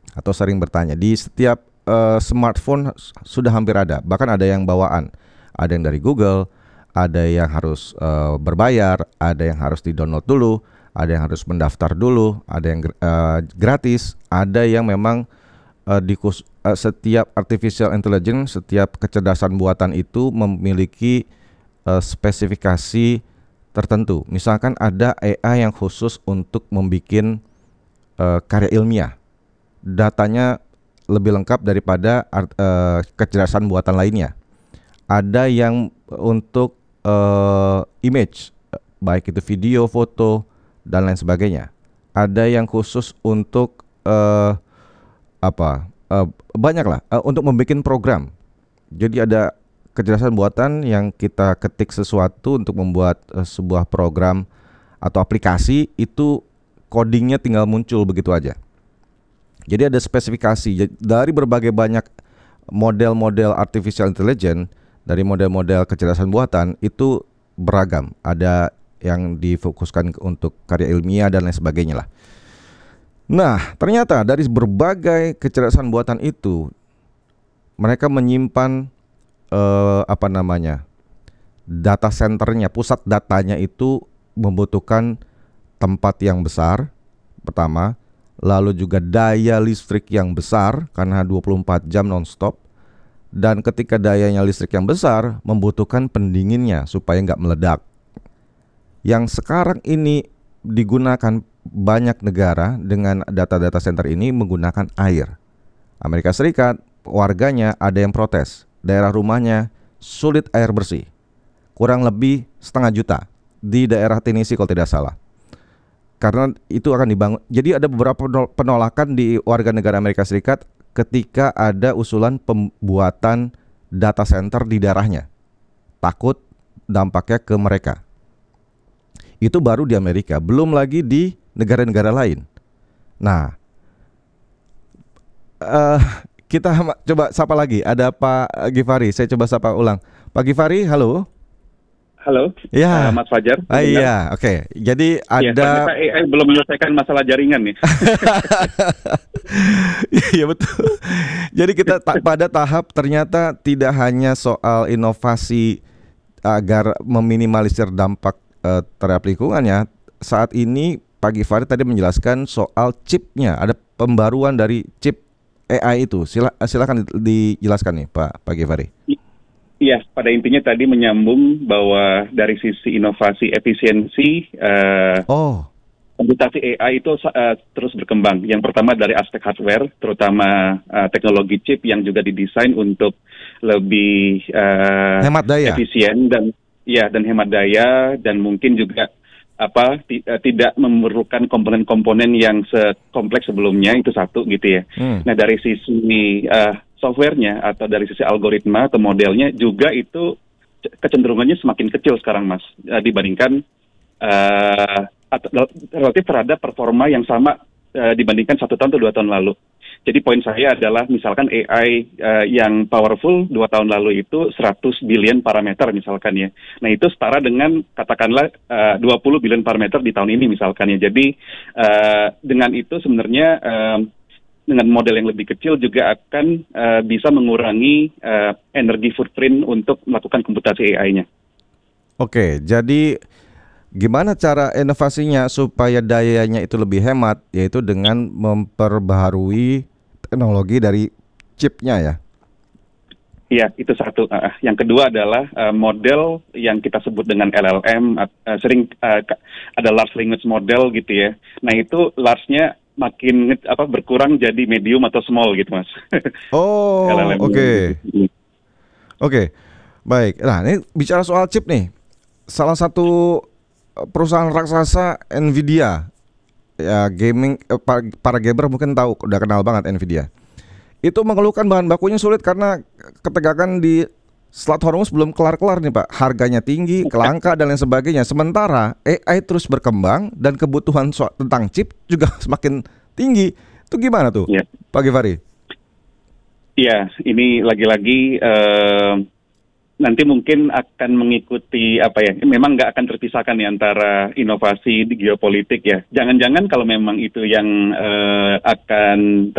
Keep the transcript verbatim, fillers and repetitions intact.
atau sering bertanya. Di setiap uh, smartphone sudah hampir ada, bahkan ada yang bawaan. Ada yang dari Google, ada yang harus uh, berbayar, ada yang harus di-download dulu, ada yang harus mendaftar dulu, ada yang uh, gratis, ada yang memang uh, di uh, setiap artificial intelligence, setiap kecerdasan buatan itu memiliki uh, spesifikasi tertentu. Misalkan ada A I yang khusus untuk membuat uh, karya ilmiah. Datanya lebih lengkap daripada art, uh, kecerdasan buatan lainnya. Ada yang untuk uh, image, baik itu video, foto, dan lain sebagainya. Ada yang khusus untuk uh, apa? Uh, banyak lah uh, untuk membuat program. Jadi ada kecerdasan buatan yang kita ketik sesuatu untuk membuat uh, sebuah program atau aplikasi, itu codingnya tinggal muncul begitu aja. Jadi ada spesifikasi dari berbagai banyak model-model artificial intelligence, dari model-model kecerdasan buatan itu beragam. Ada yang difokuskan untuk karya ilmiah dan lain sebagainya lah. Nah, ternyata dari berbagai kecerdasan buatan itu mereka menyimpan eh, apa namanya? data centernya, pusat datanya itu membutuhkan tempat yang besar pertama, lalu juga daya listrik yang besar karena dua puluh empat jam nonstop, dan ketika dayanya listrik yang besar membutuhkan pendinginnya supaya nggak meledak. Yang sekarang ini digunakan banyak negara dengan data-data center ini menggunakan air. Amerika Serikat, warganya ada yang protes, daerah rumahnya sulit air bersih, kurang lebih setengah juta di daerah Tennessee kalau tidak salah. Karena itu akan dibangun. Jadi ada beberapa penolakan di warga negara Amerika Serikat ketika ada usulan pembuatan data center di daerahnya. Takut dampaknya ke mereka. Itu baru di Amerika, belum lagi di negara-negara lain. Nah, uh, kita coba sapa lagi. Ada Pak Givari, saya coba sapa ulang. Pak Givari, halo. Halo, ya, uh, Mas Fajar. Ah, iya, oke. Okay. Jadi ada. Ya, A I belum menyelesaikan masalah jaringan nih. Iya betul. Jadi kita ta- pada tahap ternyata tidak hanya soal inovasi agar meminimalisir dampak uh, terhadap lingkungannya. Saat ini Pak Givari tadi menjelaskan soal chipnya, ada pembaruan dari chip A I itu. Sila, silakan dijelaskan nih Pak Pak Givari. Iya, pada intinya tadi menyambung bahwa dari sisi inovasi efisiensi, uh, oh. komputasi A I itu uh, terus berkembang. Yang pertama dari aspek hardware, terutama uh, teknologi chip yang juga didesain untuk lebih uh, hemat daya, efisien dan ya dan hemat daya, dan mungkin juga apa t- uh, tidak memerlukan komponen-komponen yang sekompleks sebelumnya, itu satu gitu ya. Hmm. Nah dari sisi uh, softwarenya atau dari sisi algoritma atau modelnya juga itu kecenderungannya semakin kecil sekarang Mas, uh, dibandingkan uh, atau relatif terhadap performa yang sama uh, dibandingkan satu tahun atau dua tahun lalu. Jadi poin saya adalah misalkan A I uh, yang powerful dua tahun lalu itu seratus billion parameter misalkan ya. Nah itu setara dengan katakanlah uh, dua puluh billion parameter di tahun ini misalkan ya. Jadi uh, dengan itu sebenarnya uh, dengan model yang lebih kecil juga akan uh, bisa mengurangi uh, energi footprint untuk melakukan komputasi A I-nya. Oke, jadi gimana cara inovasinya supaya dayanya itu lebih hemat, yaitu dengan memperbaharui teknologi dari chipnya ya? Iya, itu satu. Uh, yang kedua adalah uh, model yang kita sebut dengan L L M, uh, sering uh, ada large language model gitu ya. Nah itu large-nya makin apa berkurang jadi medium atau small gitu Mas. Oh, oke. Okay. Oke. Okay. Baik. Nah, ini bicara soal chip nih. Salah satu perusahaan raksasa Nvidia. Ya, gaming eh, para gamer mungkin tahu, udah kenal banget Nvidia. Itu mengeluhkan bahan bakunya sulit karena ketegangan di Selat Hormuz belum kelar-kelar nih Pak. Harganya tinggi, kelangka dan lain sebagainya. Sementara A I terus berkembang dan kebutuhan so- tentang chip juga semakin tinggi. Itu gimana tuh ya, Pak Givari? Iya, ini lagi-lagi uh, nanti mungkin akan mengikuti apa ya, memang nggak akan terpisahkan nih antara inovasi di geopolitik ya. Jangan-jangan kalau memang itu yang uh, akan